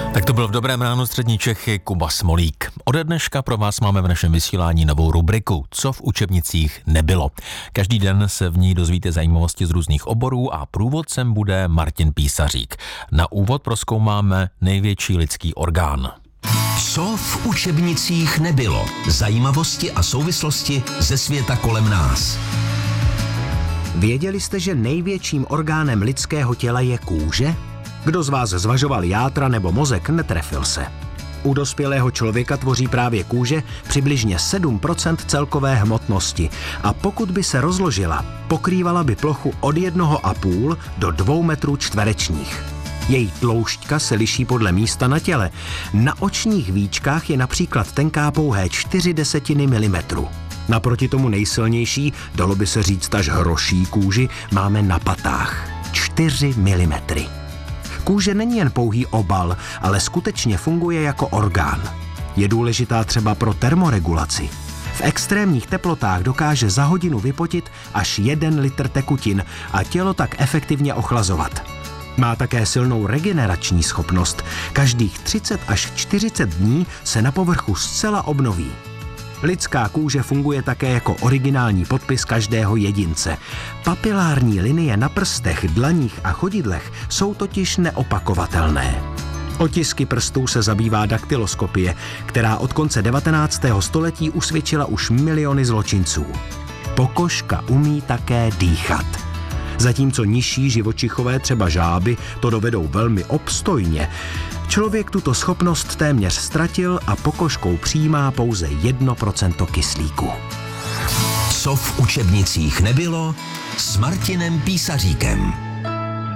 Tak to byl v Dobrém ráno střední Čechy Kuba Smolík. Ode dneška pro vás máme v našem vysílání novou rubriku Co v učebnicích nebylo. Každý den se v ní dozvíte zajímavosti z různých oborů a průvodcem bude Martin Písařík. Na úvod prozkoumáme největší lidský orgán. Co v učebnicích nebylo? Zajímavosti a souvislosti ze světa kolem nás. Věděli jste, že největším orgánem lidského těla je kůže? Kdo z vás zvažoval játra nebo mozek, netrefil se. U dospělého člověka tvoří právě kůže přibližně 7% celkové hmotnosti a pokud by se rozložila, pokrývala by plochu od 1,5 do 2 metrů čtverečních. Její tloušťka se liší podle místa na těle. Na očních víčkách je například tenká pouhé 0,4 mm. Naproti tomu nejsilnější, dalo by se říct až hroší kůži, máme na patách. 4 mm. Kůže není jen pouhý obal, ale skutečně funguje jako orgán. Je důležitá třeba pro termoregulaci. V extrémních teplotách dokáže za hodinu vypotit až 1 litr tekutin a tělo tak efektivně ochlazovat. Má také silnou regenerační schopnost. Každých 30 až 40 dní se na povrchu zcela obnoví. Lidská kůže funguje také jako originální podpis každého jedince. Papilární linie na prstech, dlaních a chodidlech jsou totiž neopakovatelné. Otisky prstů se zabývá daktyloskopie, která od konce 19. století usvědčila už miliony zločinců. Pokožka umí také dýchat. Zatímco nižší živočichové, třeba žáby, to dovedou velmi obstojně. Člověk tuto schopnost téměř ztratil a pokožkou přijímá pouze 1% kyslíku. Co v učebnicích nebylo s Martinem Písaříkem.